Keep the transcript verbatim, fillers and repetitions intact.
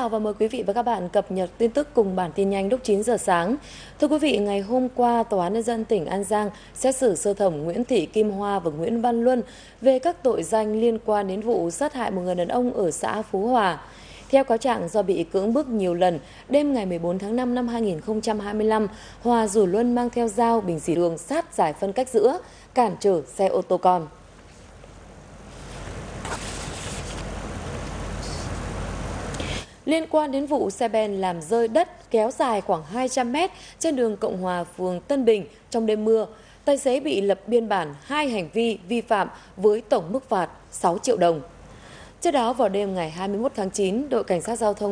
chào và mời quý vị và các bạn cập nhật tin tức cùng bản tin nhanh lúc chín giờ sáng. Thưa quý vị, ngày hôm qua, Tòa án Nhân dân tỉnh An Giang xét xử sơ thẩm Nguyễn Thị Kim Hoa và Nguyễn Văn Luân về các tội danh liên quan đến vụ sát hại một người đàn ông ở xã Phú Hòa. Theo cáo trạng, do bị cưỡng bức nhiều lần, đêm ngày mười bốn tháng năm năm hai nghìn không trăm hai mươi lăm, Hòa rủ Luân mang theo dao, bình xịt đường sát giải phân cách giữa, cản trở xe ô tô con. Liên quan đến vụ xe ben làm rơi đất kéo dài khoảng hai trăm mét trên đường Cộng Hòa, phường Tân Bình trong đêm mưa, tài xế bị lập biên bản hai hành vi vi phạm với tổng mức phạt sáu triệu đồng. Trước đó, vào đêm ngày hai mươi mốt tháng chín, đội cảnh sát giao thông